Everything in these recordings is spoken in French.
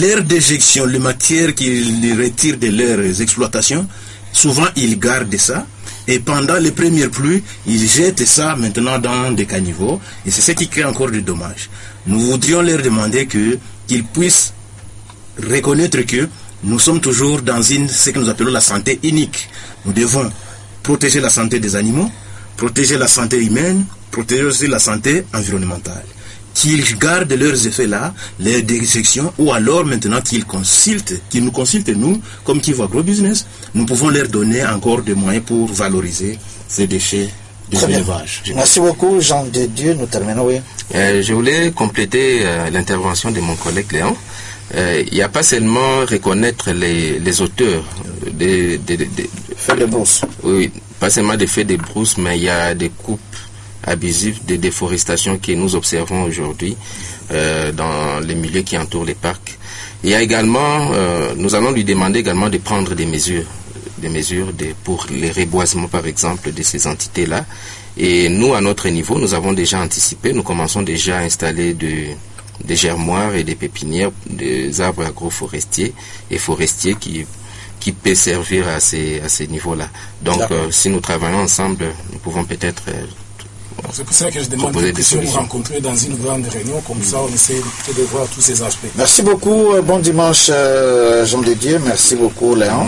l'air d'éjection, les matières qu'ils retirent de leurs exploitations, souvent ils gardent ça. Et pendant les premières pluies, ils jettent ça maintenant dans des caniveaux. Et c'est ce qui crée encore du dommage. Nous voudrions leur demander qu'ils puissent reconnaître que nous sommes toujours dans ce que nous appelons la santé unique. Nous devons protéger la santé des animaux, protéger la santé humaine, protéger aussi la santé environnementale. Qu'ils gardent leurs effets là, leurs déjections, ou alors maintenant qu'ils nous consultent nous, comme Kivu Agrobusiness, nous pouvons leur donner encore des moyens pour valoriser ces déchets de l'élevage. Merci beaucoup, Jean de Dieu. Nous terminons, oui. Je voulais compléter l'intervention de mon collègue Léon. Il n'y a pas seulement reconnaître les auteurs des faits de brousse. Oui, pas seulement des faits de brousse, mais il y a des coupes abusives de déforestation que nous observons aujourd'hui dans les milieux qui entourent les parcs. Il y a également, nous allons lui demander également de prendre des mesures pour les reboisements par exemple de ces entités-là. Et nous, à notre niveau, nous avons déjà anticipé, nous commençons déjà à installer des germoirs et des pépinières, des arbres agroforestiers et forestiers qui peut servir à ces niveaux-là. Donc, si nous travaillons ensemble, nous pouvons peut-être c'est pour ça que je demande que si vous rencontrez dans une grande réunion, comme ça on essaie de voir tous ces aspects. Merci beaucoup, bon dimanche Jean de Dieu, merci beaucoup Léon.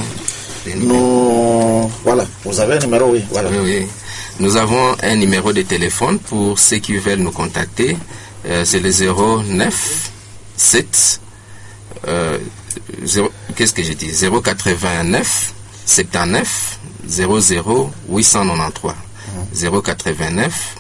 Voilà, vous avez un numéro, oui. Voilà. Oui. Nous avons un numéro de téléphone pour ceux qui veulent nous contacter, c'est le 09 7 qu'est-ce que j'ai dit 089 79 00 893 089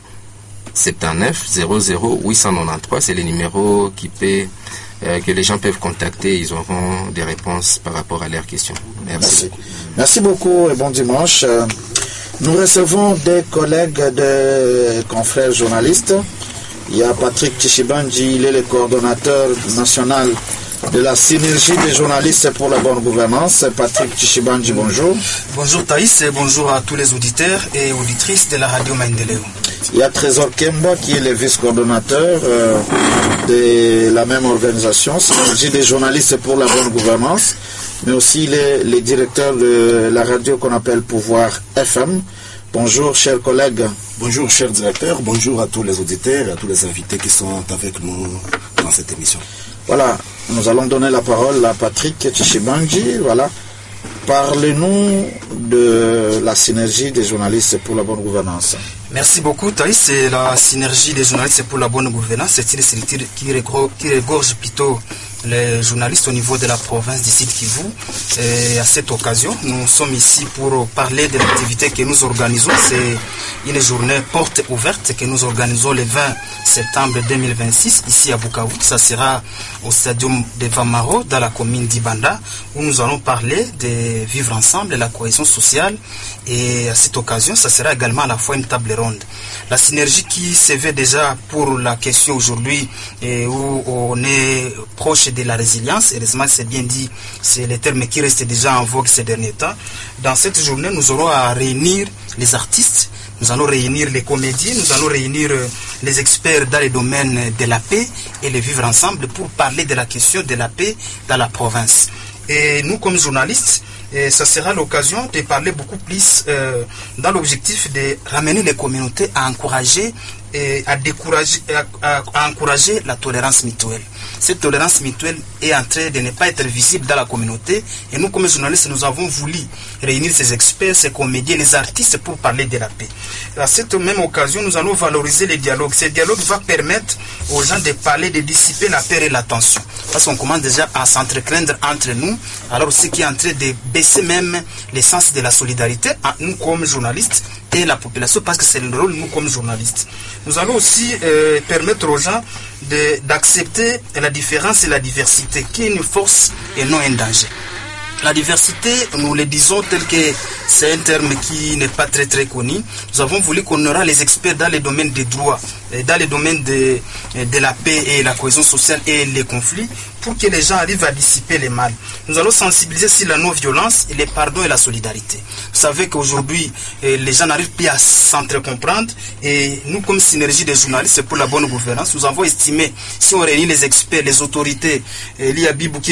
79 00 893, c'est le numéro que les gens peuvent contacter. Ils auront des réponses par rapport à leurs questions. Merci. Merci beaucoup et bon dimanche. Nous recevons des collègues, des confrères journalistes. Il y a Patrick Tshibanji, il est le coordonnateur national de la synergie des journalistes pour la bonne gouvernance. Patrick Tshibanji, bonjour. Bonjour Thaïs et bonjour à tous les auditeurs et auditrices de la radio Maendeleo. Il y a Trésor Kemba qui est le vice-coordonnateur de la même organisation, synergie des journalistes pour la bonne gouvernance, mais aussi le directeur de la radio qu'on appelle Pouvoir FM. Bonjour chers collègues. Bonjour chers directeurs, bonjour à tous les auditeurs et à tous les invités qui sont avec nous dans cette émission. Voilà, nous allons donner la parole à Patrick Tshibanji. Voilà, parlez-nous de la synergie des journalistes pour la bonne gouvernance. Merci beaucoup Thaïs. C'est la synergie des journalistes pour la bonne gouvernance. C'est une structure qui regorge plutôt les journalistes au niveau de la province du Sud Kivu. Et à cette occasion, nous sommes ici pour parler de l'activité que nous organisons. C'est une journée porte ouverte que nous organisons le 20 septembre 2026 ici à Bukavu. Ça sera au stadium de Vamaro dans la commune d'Ibanda où nous allons parler de vivre ensemble, la cohésion sociale. Et à cette occasion, ça sera également à la fois une table ronde. La synergie qui se veut déjà pour la question aujourd'hui où on est proche de la résilience, heureusement c'est bien dit, c'est le terme qui reste déjà en vogue ces derniers temps. Dans cette journée, nous aurons à réunir les artistes, nous allons réunir les comédiens, nous allons réunir les experts dans les domaines de la paix et les vivre ensemble pour parler de la question de la paix dans la province. Et nous, comme journalistes, ça sera l'occasion de parler beaucoup plus dans l'objectif de ramener les communautés à encourager et à encourager la tolérance mutuelle. Cette tolérance mutuelle est en train de ne pas être visible dans la communauté et nous, comme journalistes, nous avons voulu réunir ces experts, ces comédiens, les artistes pour parler de la paix. À cette même occasion, nous allons valoriser les dialogues. Ces dialogues vont permettre aux gens de parler, de dissiper la peur et la tension. Parce qu'on commence déjà à s'entrecraindre entre nous, alors ce qui est en train de baisser même l'essence de la solidarité, nous comme journalistes et la population, parce que c'est le rôle nous comme journalistes. Nous allons aussi permettre aux gens d'accepter la différence et la diversité, qui est une force et non un danger. La diversité, nous le disons tel que c'est un terme qui n'est pas très très connu. Nous avons voulu qu'on aura les experts dans les domaines des droits, dans les domaines de la paix et la cohésion sociale et les conflits, pour que les gens arrivent à dissiper les mal. Nous allons sensibiliser sur la non-violence, et les pardons et la solidarité. Vous savez qu'aujourd'hui, les gens n'arrivent plus à s'entre-comprendre, et nous, comme synergie des journalistes pour la bonne gouvernance, nous avons estimé, si on réunit les experts, les autorités, l'IABI,